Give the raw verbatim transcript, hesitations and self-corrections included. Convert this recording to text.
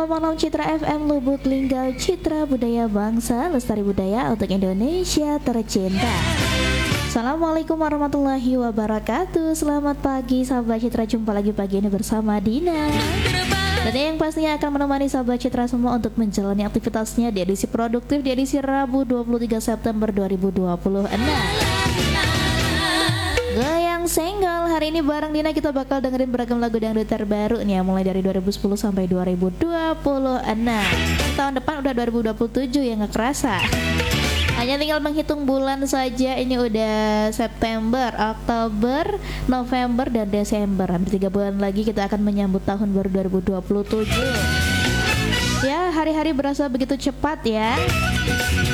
Malam Citra F M Lubuk Linggau, Citra Budaya Bangsa, Lestari Budaya untuk Indonesia tercinta. Assalamualaikum warahmatullahi wabarakatuh. Selamat pagi sahabat Citra, jumpa lagi pagi ini bersama Dina. Dan yang pastinya akan menemani sahabat Citra semua untuk menjalani aktivitasnya di edisi produktif di edisi Rabu dua puluh tiga September dua ribu dua puluh enam. Goyang senggol, hari ini bareng Dina kita bakal dengerin beragam lagu dangdut terbaru nih ya, mulai dari dua ribu sepuluh sampai dua ribu dua puluh enam. Tahun depan udah dua ribu dua puluh tujuh ya, gak kerasa. Hanya tinggal menghitung bulan saja, ini udah September, Oktober, November, dan Desember. Hampir tiga bulan lagi kita akan menyambut tahun baru dua ribu dua puluh tujuh. Ya, hari-hari berasa begitu cepat ya.